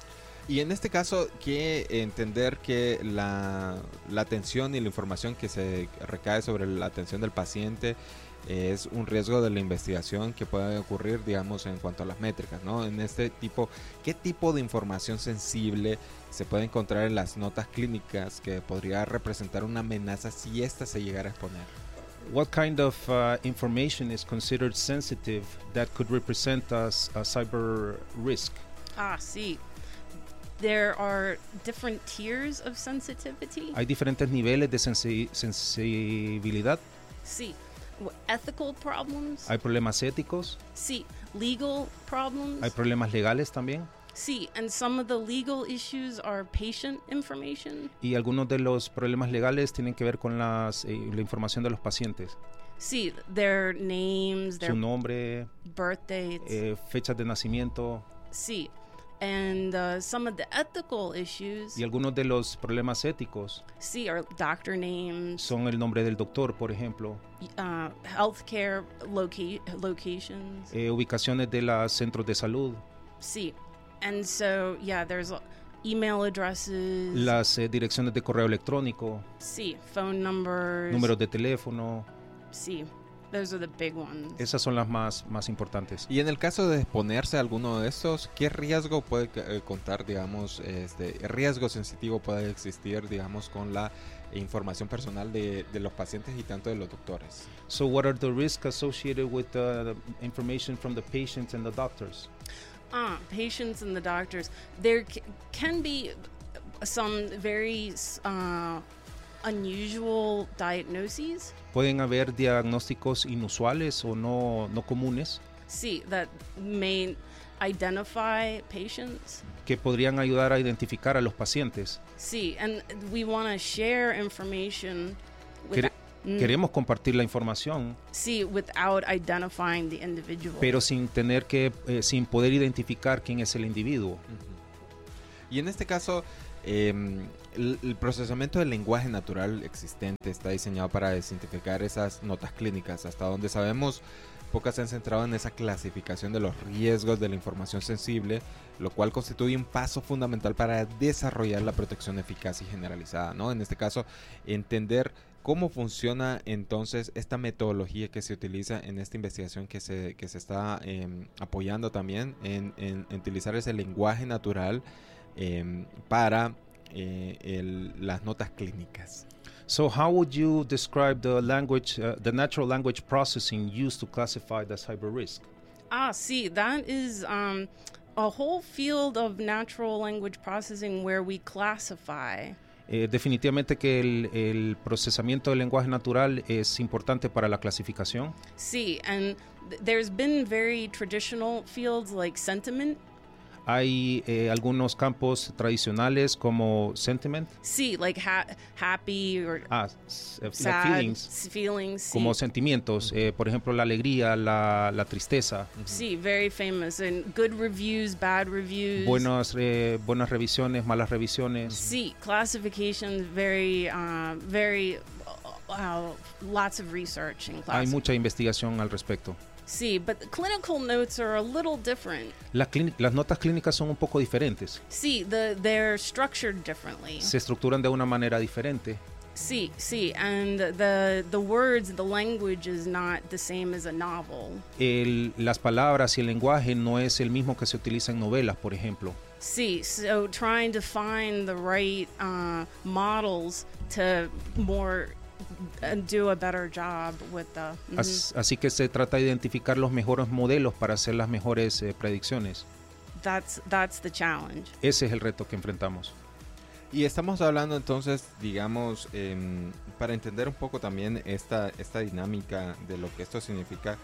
Y en este caso, que entender que la, la atención y la información que se recae sobre la atención del paciente es un riesgo de la investigación que puede ocurrir, digamos, en cuanto a las métricas, ¿no? En este tipo, ¿qué tipo de información sensible se puede encontrar en las notas clínicas que podría representar una amenaza si ésta se llegara a exponer? What kind of uh, information is considered sensitive that could represent a, s- a cyber risk? Ah, sí. There are different tiers of sensitivity. Hay diferentes niveles de sensi- sensibilidad. Sí. W- Ethical problems. Hay problemas éticos, Sí. Legal problems. hay problemas legales también. Sí. And some of the legal issues are patient information. Y algunos de los problemas legales tienen que ver con las, eh, la información de los pacientes. Sí. Their names, their Su nombre, birth dates. eh, fechas de nacimiento. Sí. And uh, some of the ethical issues. Y algunos de los problemas éticos Sí, are doctor names. son el nombre del doctor, por ejemplo, Uh, healthcare loca- locations. eh, ubicaciones de los centros de salud, Sí. And so, yeah, there's uh, email addresses. las eh, direcciones de correo electrónico, Sí, phone numbers. números de teléfono. Sí, those are the big ones. Esas son las más, más importantes. Y en el caso de exponerse a alguno de estos, ¿qué riesgo puede eh, contar, digamos, este riesgo sensitivo puede existir, digamos, con la información personal de, de los pacientes y tanto de los doctores? So what are the risks associated with the information from the patients and the doctors? Ah, patients and the doctors. There c- can be some very uh, unusual diagnoses. Pueden haber diagnósticos inusuales o no, no comunes See, that may identify patients. que podrían ayudar a identificar a los pacientes. See, and we want to share information with, Quere- mm, Queremos compartir la información, see, without identifying the individual. pero sin tener que, eh, sin poder identificar quién es el individuo. Y en este caso, eh, el, el procesamiento del lenguaje natural existente está diseñado para desidentificar esas notas clínicas. Hasta donde sabemos, pocas se han centrado en esa clasificación de los riesgos de la información sensible, lo cual constituye un paso fundamental para desarrollar la protección eficaz y generalizada, ¿no? En este caso, entender cómo funciona entonces esta metodología que se utiliza en esta investigación que se, que se está eh, apoyando también en, en, en utilizar ese lenguaje natural eh, para eh, el, las notas clínicas. So how would you describe the language, uh, the natural language processing used to classify the cyber risk? Ah, see, that is um, a whole field of natural language processing where we classify. Eh, definitivamente que el, el procesamiento del lenguaje natural es importante para la clasificación. See, and th- there's been very traditional fields like sentiment. Hay eh, algunos campos tradicionales como sentiment, See, like ha- happy or ah, s- eh, sad feelings, s- feelings. See, como sentimientos, eh, por ejemplo la alegría, la, la tristeza, see, very famous. And good reviews, bad reviews. buenas, eh, buenas revisiones, malas revisiones. See, classifications, very, uh, very, uh, uh, lots of research in Hay classification. mucha investigación al respecto. See, but the clinical notes are a little different. La clín- las notas clínicas son un poco diferentes, See, the they're structured differently. se estructuran de una manera diferente. See, see, and the the words, the language is not the same as a novel. El- las palabras y el lenguaje no es el mismo que se utiliza en novelas, por ejemplo. See, so trying to find the right uh, models to more uh, do a better job with the. mhm. As- Así que se trata de identificar los mejores modelos para hacer las mejores eh, predicciones. That's that's the challenge. Ese es el reto que enfrentamos. Y estamos hablando entonces, digamos, em, para entender un poco también esta, esta dinámica de lo que esto significa,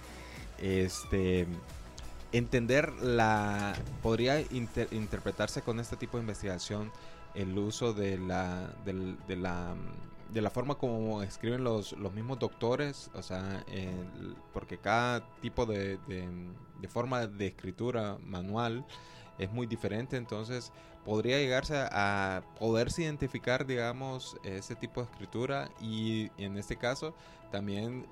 este, entender la, podría inter- interpretarse con este tipo de investigación el uso de la, del- de la, de la forma como escriben los, los mismos doctores, o sea, el- porque cada tipo de, de, de forma de escritura manual es muy diferente, entonces podría llegarse a, a poderse identificar, digamos, ese tipo de escritura y en este caso también,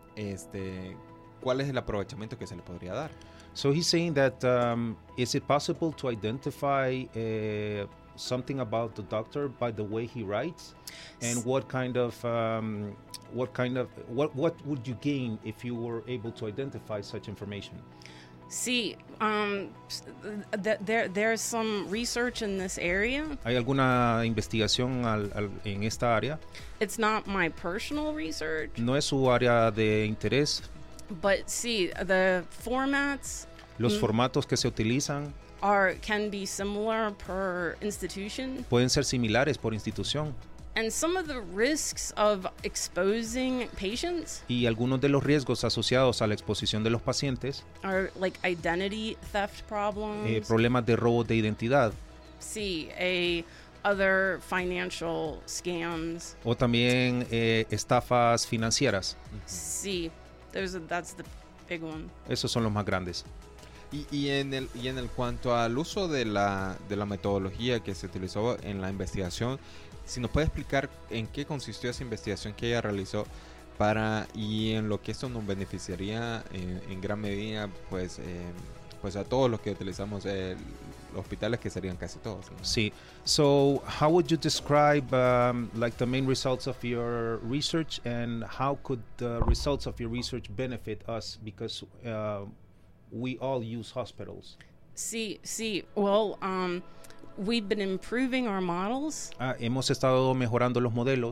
este, cuál es el aprovechamiento que se le podría dar. So he's saying that um, is it possible to identify uh, something about the doctor by the way he writes, and what kind of um, what kind of what what would you gain if you were able to identify such information? See, um, th- there there's some research in this area. ¿Hay alguna investigación al- al- en esta área? It's not my personal research, No es su área de interés. but see, the formats Los Mm. formatos que se utilizan are can be similar per institution, pueden ser similares por institución, and some of the risks of exposing patients y algunos de los riesgos asociados a la exposición de los pacientes, are like identity theft problems. eh, problemas de robo de identidad See, a other financial scams. o también eh, estafas financieras. See, there's a, that's the big one. Esos son los más grandes. Y, y en el y en el cuanto al uso de la, de la metodología que se utilizó en la investigación, si nos puede explicar en qué consistió esa investigación que ella realizó para y en lo que esto nos beneficiaría en, en gran medida, pues, eh, pues a todos los que utilizamos eh, los hospitales, que serían casi todos, ¿no? Sí. So, how would you describe um, like the main results of your research, and how could the results of your research benefit us, because uh, we all use hospitals? See, see, well, um, we've been improving our models, Ah, hemos estado mejorando los modelos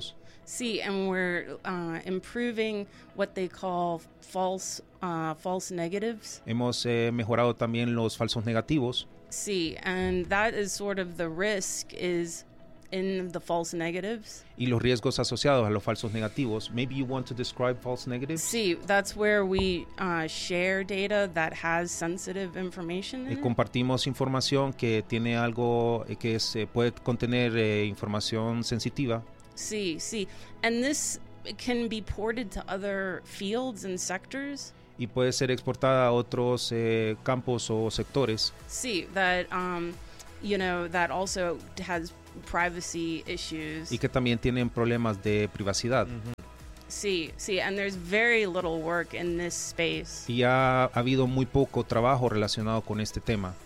See, and we're uh, improving what they call false uh, false negatives. Hemos eh, mejorado también los falsos negativos. See, and that is sort of the risk is in the false negatives. Y los riesgos asociados a los falsos negativos. Maybe you want to describe false negatives? See, that's where we uh, share data that has sensitive information in Eh, it. compartimos información que tiene algo eh, que se puede contener eh, información sensitiva. See, see, and this can be ported to other fields and sectors. Y puede ser exportada a otros eh, campos o sectores. See that, um, you know, that also has privacy issues. Y que también tienen problemas de privacidad. See, see, and there's very little work in this space. Y ha, ha habido muy poco trabajo relacionado con este tema.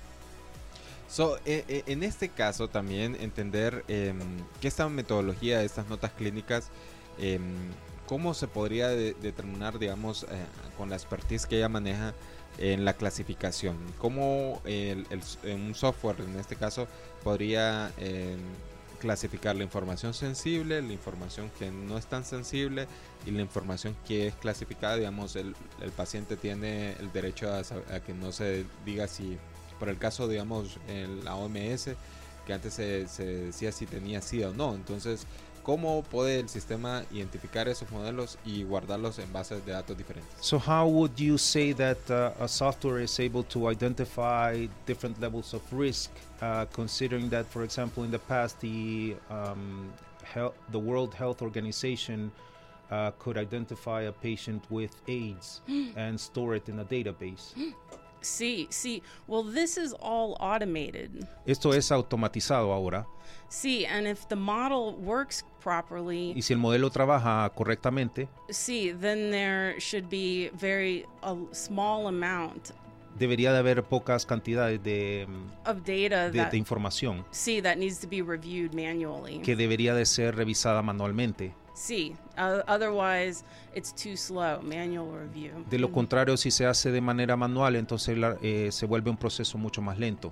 So, eh, eh, en este caso también entender eh, que esta metodología, estas notas clínicas, eh, cómo se podría de, determinar, digamos, eh, con la expertise que ella maneja en la clasificación, cómo el, el, un software en este caso podría eh, clasificar la información sensible, la información que no es tan sensible y la información que es clasificada. Digamos, el, el paciente tiene el derecho a, a que no se diga si, por el caso, digamos, en la O M S, que antes se, se decía si tenía SIDA o no. Entonces, ¿cómo puede el sistema identificar esos modelos y guardarlos en bases de datos diferentes? So how would you say that uh, a software is able to identify different levels of risk, uh, considering that, for example, in the past, the um, health, the World Health Organization uh, could identify a patient with AIDS and store it in a database? See, see, well, this is all automated. Esto es automatizado ahora. See, and if the model works properly, Y si el modelo trabaja correctamente, see, then there should be very a small amount debería de haber pocas cantidades de, of data de, that de información see that needs to be reviewed manually. que debería de ser revisada manualmente. See, uh, otherwise it's too slow. Manual review. De lo Mhm. contrario, si se hace de manera manual, entonces la- eh, se vuelve un proceso mucho más lento.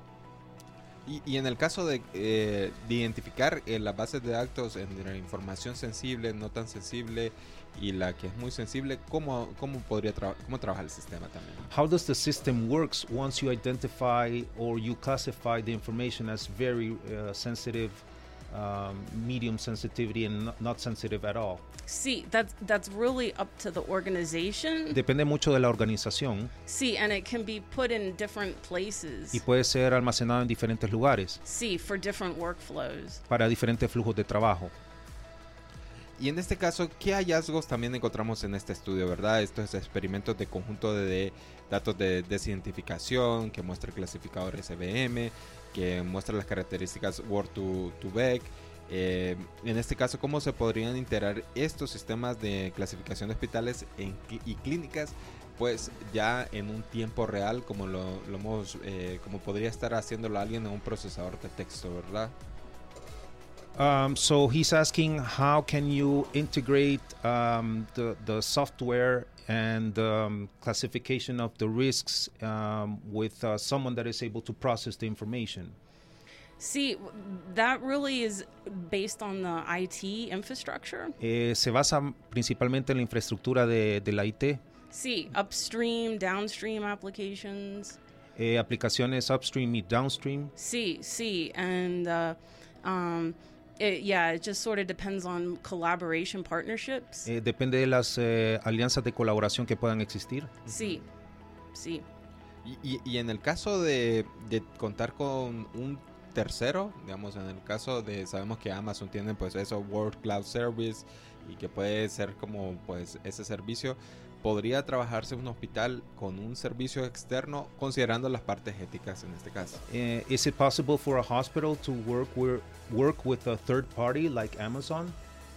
Y, y en el caso de, eh, de identificar en las bases de datos entre la información sensible, no tan sensible y la que es muy sensible, ¿cómo, cómo podría tra- cómo trabaja el sistema también? How does the system works once you identify or you classify the information as very uh, sensitive, um, medium sensitivity, and not, not sensitive at all? See, that's that's really up to the organization. Depende mucho de la organización See, and it can be put in different places. y puede ser almacenado en diferentes lugares See, for different workflows. para diferentes flujos de trabajo. Y en este caso, ¿qué hallazgos también encontramos en este estudio, verdad? Estos experimentos de conjunto de, de datos de desidentificación, que muestra el clasificador S V M, que muestra las características Word to, to Beck. Eh, en este caso, ¿cómo se podrían integrar estos sistemas de clasificación de hospitales en, y clínicas, pues ya en un tiempo real, como lo, lo hemos, eh, como podría estar haciéndolo alguien en un procesador de texto, verdad? Um, so he's asking, how can you integrate um, the, the software and um, classification of the risks um, with uh, someone that is able to process the information? See, w- that really is based on the I T infrastructure. Eh, se basa principalmente en la infraestructura de, de la I T, See, upstream, downstream applications. eh, aplicaciones upstream y downstream. See, see, and uh, um, it, yeah, it just sort of depends on collaboration partnerships. Eh, depende de las eh, alianzas de colaboración que puedan existir. See, see. Y, y, y en el caso de, de contar con un tercero, digamos, en el caso de, sabemos que Amazon tiene pues eso, World Cloud Service, y que puede ser como pues ese servicio, podría trabajarse un hospital con un servicio externo considerando las partes éticas en este caso. Eh, is it possible for a hospital to work with, work with a third party like Amazon?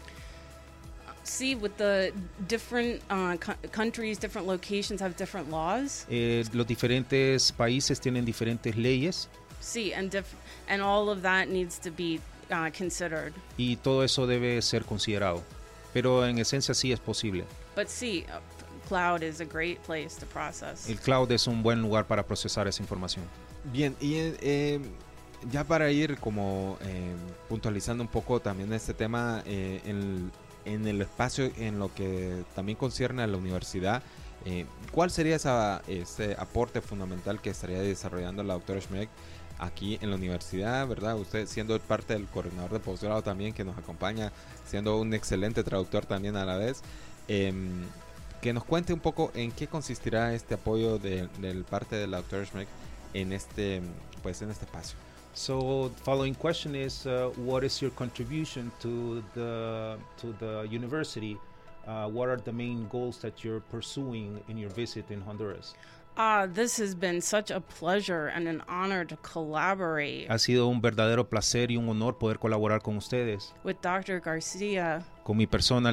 See, with the different uh, co- countries, different locations have different laws. Eh, los diferentes países tienen diferentes leyes See, and diff- and all of that needs to be uh, considered. y todo eso debe ser considerado. Pero en esencia sí es posible. But see, uh, cloud is a great place to process. El cloud es un buen lugar para procesar esa información. Bien, y eh, ya para ir como eh, puntualizando un poco también este tema eh, en, en el espacio en lo que también concierne a la universidad, eh, ¿cuál sería esa, ese aporte fundamental que estaría desarrollando la doctora Schmeck aquí en la universidad, verdad? Usted siendo parte del coordinador de posgrado también que nos acompaña, siendo un excelente traductor también a la vez, eh, que nos cuente un poco en qué consistirá este apoyo de, de parte de la doctora Schmeck en este, pues, en este espacio. So the following question is, uh, what is your contribution to the to the university? Uh, what are the main goals that you're pursuing in your visit in Honduras? Uh, this has been such a pleasure and an honor to collaborate Ha sido un verdadero placer y un honor poder colaborar con ustedes, with Doctor Garcia con mi persona,